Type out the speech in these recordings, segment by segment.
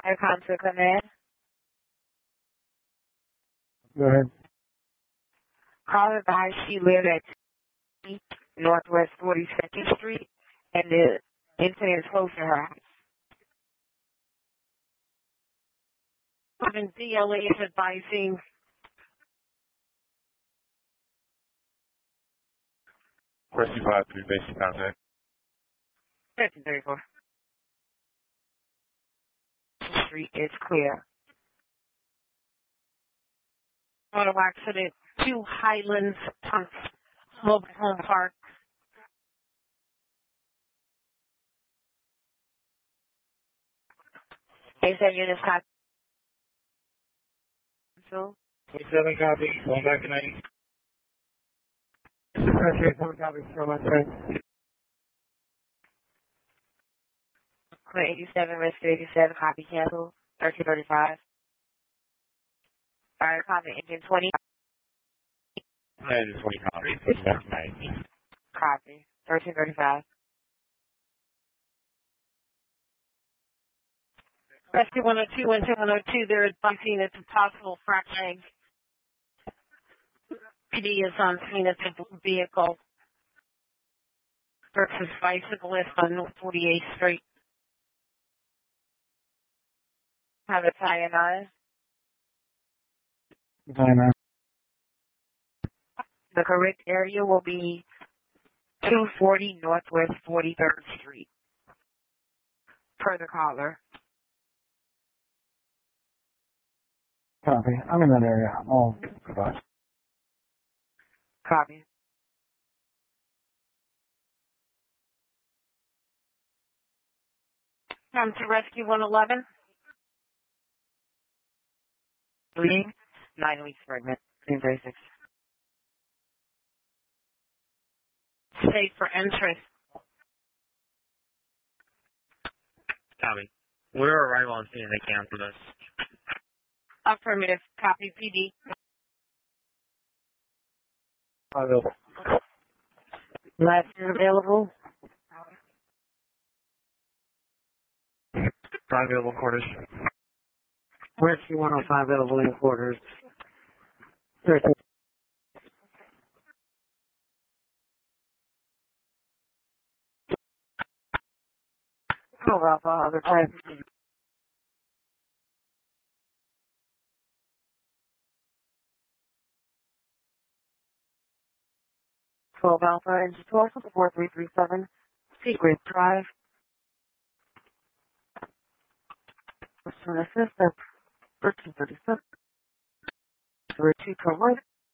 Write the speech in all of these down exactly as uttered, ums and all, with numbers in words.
Aircom to command. Go ahead. Call advised she lived at Northwest forty-second Street, and the incident is close to her house. And D L A is advising Rescue five three basic contact. thirteen thirty-four. Street is clear. auto accident, two Highlands Park, Mobile Home Park. They said units copy. So, twenty-seven copy, going back to ninety. Pressure, seven copy, from my friend. Clear eighty-seven, rescue eighty-seven, copy cancel, thirteen thirty-five. Fire copy, engine twenty. And twenty copy, going back to ninety. Copy, thirteen thirty-five. Rescue one oh two, one oh two, they're advising it's a possible fracturing. P D is on scene at the blue vehicle versus bicyclist on North forty-eighth Street. Have a tie and eye. Time The correct area will be two forty Northwest forty-third Street. Per the caller. Copy. I'm in that area. I'll provide. Copy. Come to rescue one eleven. Bleeding, nine weeks pregnant, three thirty-six. Safe for entrance. Copy. We're arrival on scene and they canceled us. Affirmative. Copy P D. Available. Last is available. Five available quarters. Rescue one oh five available in quarters. thirteen. Oh, Alpha, other type. twelve Alpha, engine twelve, four three three seven, Secret Drive. Pursuing assist at thirteen thirty-seven. Three two to right.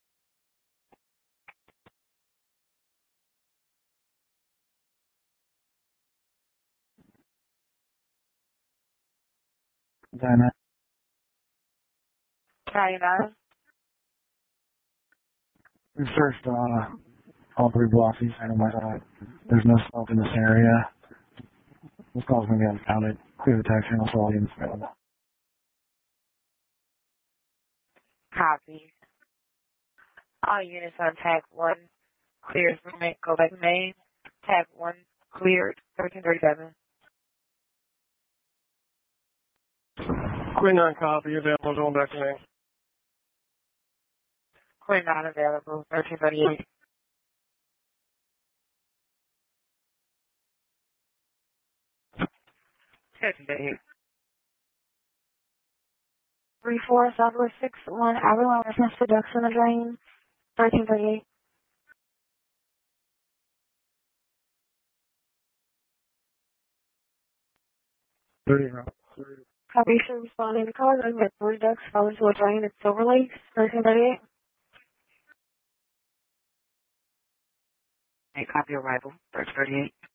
Dinah. Tie and eye. We searched uh, all three blocks east side of my side. There's no smoke in this area. This call's going to be uncounted. Clear the taxi channel for all units available. Copy. All units on tag one. Clears for main, go back to main. Tag one, cleared, thirteen thirty-seven. Queen nine copy available, going back to main. Queen not available, thirteen thirty-eight. thirteen thirty-eight. Three four Southwest six one Avalon Reference Production and Drain, thirteen thirty-eight. Thirty. Copy, should responding to call. I'm at three ducks falling to a drain at Silver Lake, thirteen thirty-eight. Hey, copy arrival, thirteen thirty-eight.